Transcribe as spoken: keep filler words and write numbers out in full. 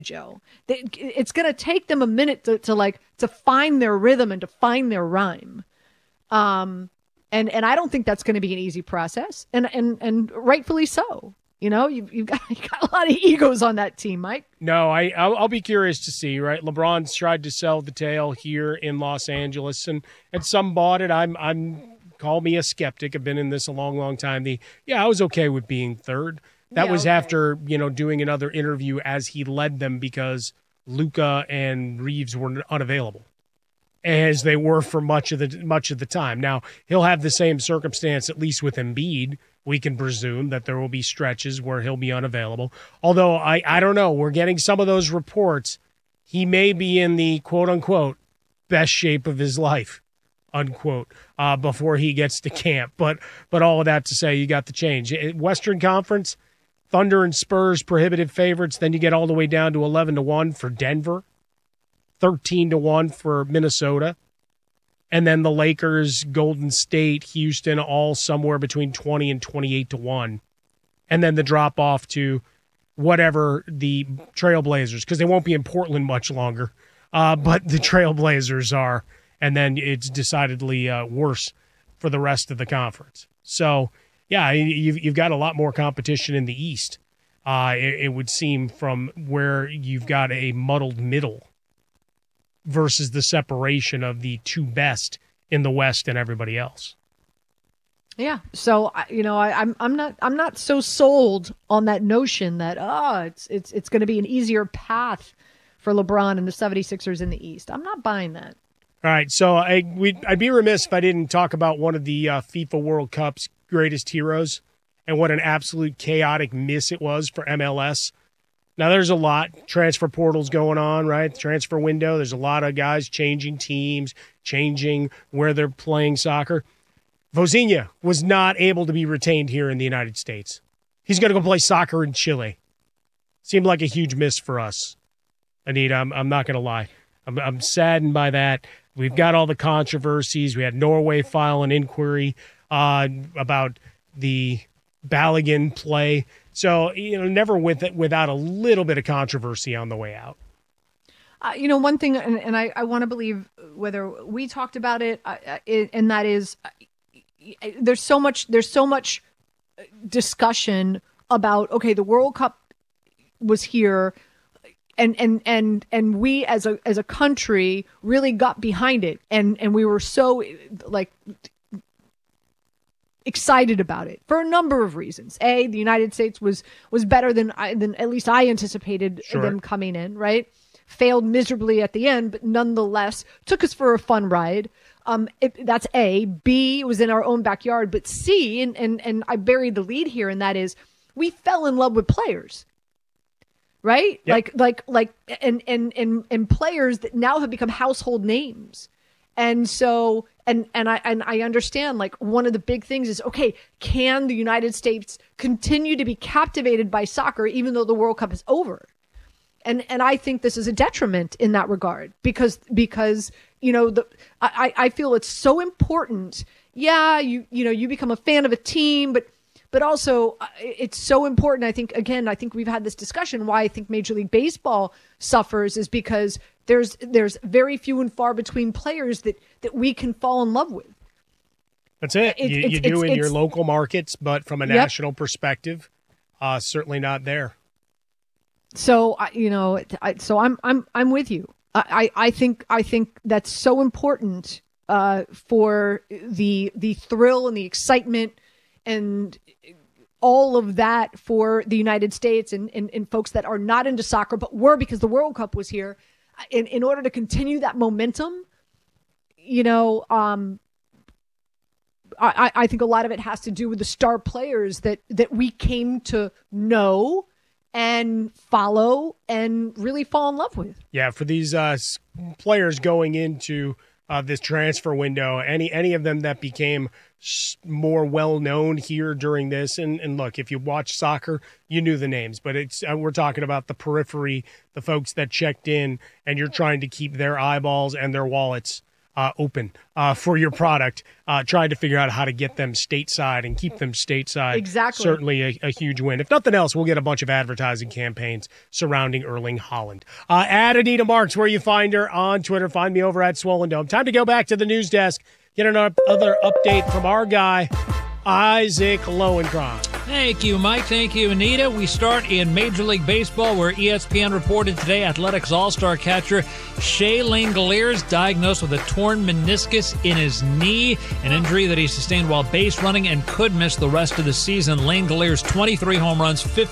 Joe. They, it's going to take them a minute to, to like to find their rhythm and to find their rhyme. Um, and and I don't think that's going to be an easy process, and and and rightfully so. You know, you've, you've, got, you've got a lot of egos on that team, Mike. No, I I'll, I'll be curious to see. Right, LeBron's tried to sell the tale here in Los Angeles, and and some bought it. I'm I'm call me a skeptic. I've been in this a long, long time. The yeah, I was okay with being third. That yeah, was okay. After, you know, doing another interview as he led them because Luka and Reeves were unavailable, as they were for much of the much of the time. Now, he'll have the same circumstance, at least with Embiid. We can presume that there will be stretches where he'll be unavailable. Although, I, I don't know. We're getting some of those reports. He may be in the quote-unquote best shape of his life, unquote, uh, before he gets to camp. But, but all of that to say, you got the change. Western Conference, Thunder and Spurs prohibitive favorites. Then you get all the way down to eleven to one for Denver, thirteen to one for Minnesota. And then the Lakers, Golden State, Houston, all somewhere between twenty and twenty-eight to one. And then the drop off to whatever the Trailblazers, because they won't be in Portland much longer, uh, but the Trailblazers are. And then it's decidedly uh, worse for the rest of the conference. So, yeah, you've, you've got a lot more competition in the East, uh, it, it would seem, from where you've got a muddled middle versus the separation of the two best in the West and everybody else. Yeah. So, you know, I, I'm I'm not I'm not so sold on that notion that, oh, it's it's it's going to be an easier path for LeBron and the seventy-sixers in the East. I'm not buying that. All right. So I, we'd, I'd be remiss if I didn't talk about one of the uh, FIFA World Cup's greatest heroes and what an absolute chaotic miss it was for M L S. Now, there's a lot. Transfer portals going on, right? The transfer window. There's a lot of guys changing teams, changing where they're playing soccer. Vozinha was not able to be retained here in the United States. He's going to go play soccer in Chile. Seemed like a huge miss for us, Anita. I'm, I'm not going to lie. I'm, I'm saddened by that. We've got all the controversies. We had Norway file an inquiry uh, about the Balogun play. So, you know, never with it, without a little bit of controversy on the way out. Uh, you know, one thing, and, and I, I want to believe whether we talked about it, uh, it and that is uh, there's so much, there's so much discussion about, okay, the World Cup was here and, and, and, and we as a, as a country really got behind it. And, and we were so like, excited about it for a number of reasons. A, the United States was was better than I than at least I anticipated sure. them coming in, right? Failed miserably at the end, but nonetheless took us for a fun ride. Um, it, that's A. B, it was in our own backyard. But C, and, and and I buried the lead here, and that is we fell in love with players. Right? Yep. Like like like and and and and players that now have become household names. And so, and and I and I understand, like, one of the big things is, okay, can the United States continue to be captivated by soccer even though the World Cup is over? And and I think this is a detriment in that regard because because you know the I I feel it's so important. Yeah, you you know you become a fan of a team, but but also it's so important. I think again, I think we've had this discussion. Why I think Major League Baseball suffers is because There's there's very few and far between players that, that we can fall in love with. That's it. it you, you do in your local markets, but from a yep. national perspective, uh, certainly not there. So you know, I, so I'm I'm I'm with you. I, I think I think that's so important uh, for the the thrill and the excitement and all of that for the United States and, and, and folks that are not into soccer but were because the World Cup was here. In, in order to continue that momentum, you know, um, I, I think a lot of it has to do with the star players that, that we came to know and follow and really fall in love with. Yeah, for these uh, players going into uh, this transfer window, any any of them that became more well-known here during this, and, and look, if you watch soccer, you knew the names, but it's uh, we're talking about the periphery, the folks that checked in, and you're trying to keep their eyeballs and their wallets uh, open uh, for your product, uh, trying to figure out how to get them stateside and keep them stateside. Exactly. Certainly a, a huge win. If nothing else, we'll get a bunch of advertising campaigns surrounding Erling Haaland. Uh, at Anita Marks, where you find her on Twitter. Find me over at Swollen Dome. Time to go back to the news desk, get another update from our guy, Isaac Lowenkron. Thank you, Mike. Thank you, Anita. We start in Major League Baseball, where E S P N reported today Athletics All-Star catcher Shea Langeliers diagnosed with a torn meniscus in his knee, an injury that he sustained while base running and could miss the rest of the season. Langeliers, twenty-three home runs, fifty